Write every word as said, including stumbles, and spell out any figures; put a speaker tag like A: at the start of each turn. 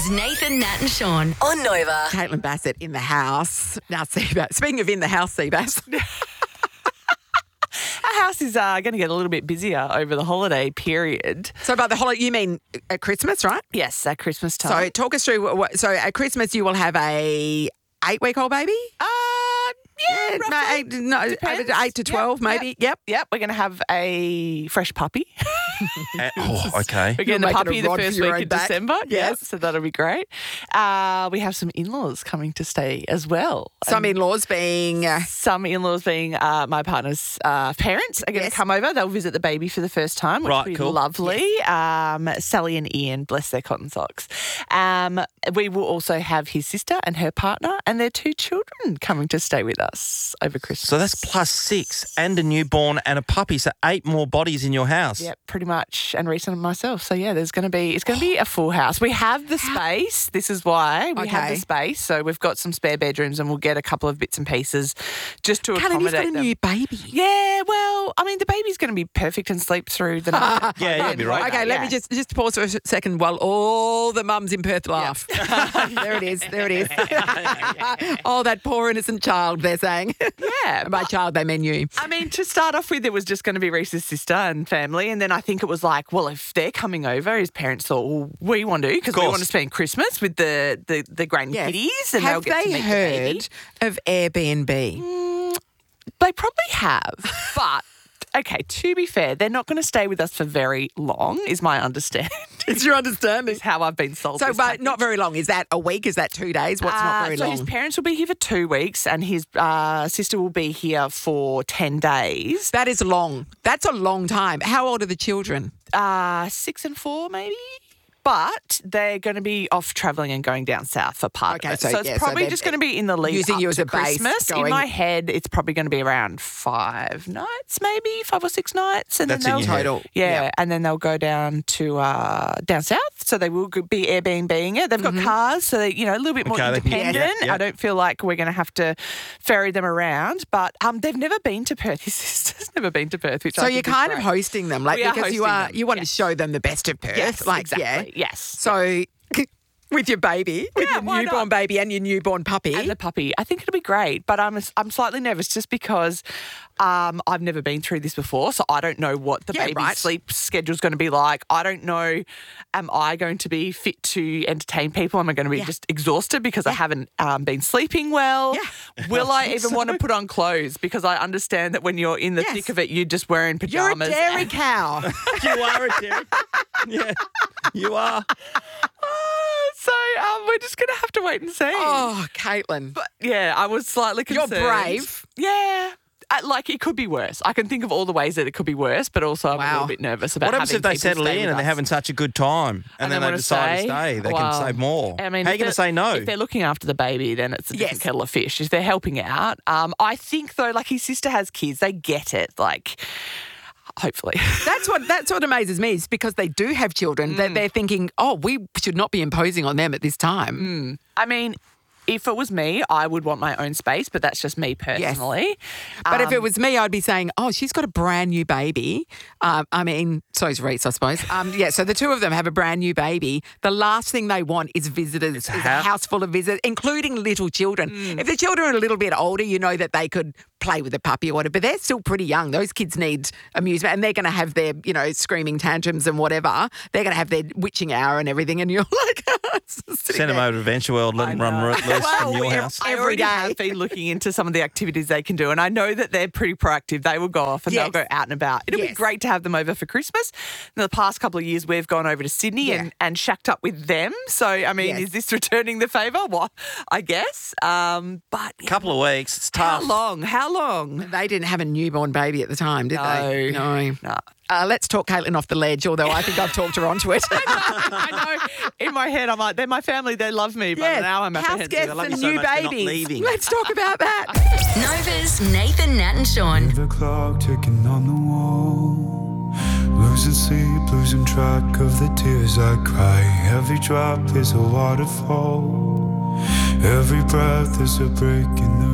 A: Nathan, Nat and Sean on Nova.
B: Caitlin Bassett in the house. Now, Seabass. Speaking of in the house, Seabass.
C: Our house is uh, going to get a little bit busier over the holiday period.
B: So by the holiday, you mean at Christmas, right?
C: Yes, at Christmas time.
B: So talk us through. What, so at Christmas, you will have a eight-week-old baby?
C: Uh, yeah, roughly.
B: ma- eight, no,
C: Depends.
B: eight to twelve,
C: Yep,
B: maybe.
C: Yep,
B: Yep.
C: yep. We're going to have a fresh puppy.
D: Uh, oh, okay.
C: We're getting
B: You're
C: the
B: making
C: puppy
B: a
C: the
B: rod for
C: first
B: your
C: week
B: own
C: of
B: back.
C: December.
B: Yes.
C: Yep, so that'll be great. Uh, we have some in-laws coming to stay as well.
B: Some
C: And
B: in-laws being... Uh,
C: some in-laws being uh, my partner's uh, parents are going to
B: Yes.
C: come over. They'll visit the baby for the first time, which
D: Right,
C: will be
D: cool.
C: lovely. Um, Sally and Ian, bless their cotton socks. Um, we will also have his sister and her partner and their two children coming to stay with us over Christmas.
D: So that's plus six and a newborn and a puppy. So eight more bodies in your house.
C: Yep, pretty much, and Reese and myself. So yeah, there's going to be it's going to be a full house. We have the space. This is why we have
B: Okay.
C: the space. So we've got some spare bedrooms, and we'll get a couple of bits and pieces just to
B: Caitlin, you've
C: accommodate
B: got a
C: them.
B: new baby.
C: Yeah, well, I mean, the baby's going to be perfect and sleep through the night.
D: Yeah, you'll be right.
B: Okay, let me
C: Yeah.
B: just just pause for a second while all the mums in Perth laugh. there it is. There it is. oh, that poor innocent child, they're saying.
C: Yeah,
B: And by child, they mean you.
C: I mean, to start off with, it was just going to be Reese's sister and family. And then I think it was like, well, if they're coming over, his parents thought, well, we want to, because we
D: course.
C: want to spend Christmas with the, the, the grandkiddies. And
B: Have
C: they'll get
B: they
C: to meet the baby.
B: heard of Airbnb?
C: They probably have. But, okay, to be fair, they're not going to stay with us for very long, is my understanding.
B: Is your understanding?
C: Is how I've been sold
B: So,
C: this
B: but
C: package.
B: not very long. Is that a week? Is that two days? What's not
C: Uh,
B: very
C: so
B: long?
C: his parents will be here for two weeks and his uh, sister will be here for ten days.
B: That is long. That's a long time. How old are the children?
C: Uh, six and four, maybe. But they're going to be off travelling and going down south for part
B: Okay,
C: of it.
B: so,
C: So, it's
B: yeah, so
C: probably
B: they're
C: just going to be in the lead
B: using
C: up
B: you as
C: to
B: a base,
C: Christmas.
B: going-
C: In my head, it's probably going to be around five nights, maybe five or six nights, and
D: That's
C: then
D: in
C: they'll
D: your head.
B: Total.
C: Yeah,
B: Yeah.
C: and then they'll go down to uh, down south. So they will go- be Airbnb-ing it. They've got cars, so they, you know, a little bit more
D: Okay, they can- yeah,
C: independent.
D: yeah, yeah.
C: I don't feel like we're going to have to ferry them around. But um, they've never been to Perth. His sister's never been to Perth, which
B: So
C: I
B: you're
C: think is
B: kind of
C: great.
B: hosting them, like
C: We are
B: because you
C: hosting
B: are
C: them,
B: you want
C: yes.
B: to show them the best of Perth,
C: Yes,
B: like
C: exactly.
B: yeah.
C: Yes.
B: So with your baby, with
C: Yeah,
B: your
C: why
B: newborn
C: not?
B: baby and your newborn puppy.
C: And the puppy. I think it'll be great, but I'm I'm slightly nervous just because um, I've never been through this before, so I don't know what the
B: Yeah,
C: baby's
B: right.
C: sleep schedule is going to be like. I don't know, am I going to be fit to entertain people? Am I going to be
B: Yeah.
C: just exhausted because I haven't um, been sleeping well?
B: Yeah.
C: Will I even want to put on clothes? Because I understand that when you're in the
B: Yes.
C: thick of it, you're just wearing
B: You're a
C: pajamas.
B: dairy
C: and-
B: cow.
D: You are a dairy. Yeah, you are.
C: So um, we're just going to have to wait and see.
B: oh, Caitlin.
C: But yeah, I was slightly
B: You're
C: concerned.
B: brave.
C: Yeah. Uh, like, it could be worse. I can think of all the ways that it could be worse, but also I'm a
B: Wow.
C: little bit nervous about
D: What happens
C: having
D: if they
C: people
D: settle
C: stay
D: in
C: with
D: and they're
C: us.
D: having such a good time and, then they
C: wanna
D: decide
C: stay?
D: to stay? They
C: Well,
D: can save more.
C: I mean,
D: How are
C: if
D: you going to
C: they're-
D: say no?
C: If they're looking after the baby, then it's a different
B: Yes.
C: kettle of fish. If they're helping out, um, I think though, like his sister has kids, they get it. Like, hopefully,
B: That's what that's what amazes me is because they do have children.
C: Mm.
B: That they're thinking, oh, we should not be imposing on them at this time.
C: I mean. If it was me, I would want my own space, but that's just me personally.
B: But if
C: Um,
B: it was me, I'd be saying, oh, she's got a brand new baby. Um, I mean, so's Reese, I suppose. Um, yeah, so the two of them have a brand new baby. The last thing they want is visitors, is
D: a
B: a
D: house-
B: house full of visitors, including little children.
C: Mm.
B: If the children are a little bit older, you know that they could play with a puppy or whatever, but they're still pretty young. Those kids need amusement and they're going to have their, you know, screaming tantrums and whatever. They're going to have their witching hour and everything, and you're like, sitting
D: Send them
B: there.
D: over to Adventure World, let
C: I
D: them run
C: know.
D: loose
B: Well,
D: from your
B: we-
D: house.
C: I
B: every
C: already
B: day.
C: have been looking into some of the activities they can do, and I know that they're pretty proactive. They will go off and
B: Yes.
C: they'll go out and about. It'll be
B: Yes.
C: great to have them over for Christmas. In the past couple of years, we've gone over to Sydney
B: Yeah.
C: and, and shacked up with them. So, I mean,
B: Yes.
C: is this returning the favour? Well, I guess. Um, but yeah,
D: Couple of weeks, it's
C: how
D: tough.
C: long? How long?
B: They didn't have a newborn baby at the time, did they?
C: No.
B: No.
C: No.
B: Uh, let's talk Caitlin off the ledge, although I think I've talked her onto it.
C: I know. In my head, I'm like, they're my family. They love me. But
B: Yes,
C: now I'm
B: house
C: apprehensive.
B: guests
C: I love
B: and
C: you so
B: new
C: much.
D: They're not
B: babies.
D: leaving.
B: Let's talk about that.
A: Nova's Nathan, Nat and Sean.
E: The clock ticking on the wall, losing sleep, losing track of the tears I cry. Every drop is a waterfall, every breath is a break in the